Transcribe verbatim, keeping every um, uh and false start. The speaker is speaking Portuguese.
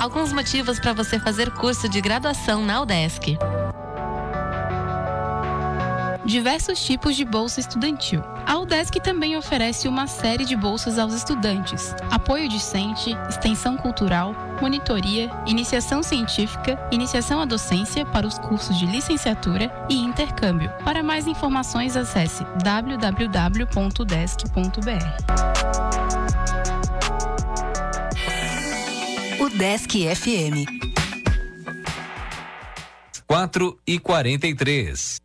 Alguns motivos para você fazer curso de graduação na UDESC. Diversos tipos de bolsa estudantil. A UDESC também oferece uma série de bolsas aos estudantes: apoio discente, extensão cultural, monitoria, iniciação científica, iniciação à docência para os cursos de licenciatura e intercâmbio. Para mais informações, acesse w w w ponto udesc ponto b r. UDESC F M. quatro e quarenta e três.